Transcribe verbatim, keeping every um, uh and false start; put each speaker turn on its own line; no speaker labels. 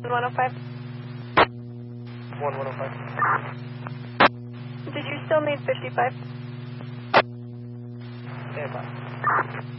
one oh five.
one one oh five.
Did you still need fifty-five?
Stand by.